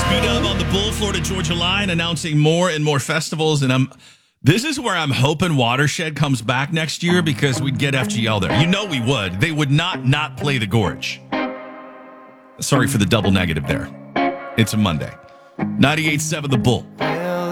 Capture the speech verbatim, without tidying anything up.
B-Dub on the Bull, Florida Georgia line, announcing more and more festivals. And I'm this is where I'm hoping Watershed comes back next year because we'd get F G L there. You know we would. They would not not play the Gorge. Sorry for the double negative there. It's a Monday. ninety-eight point seven The Bull.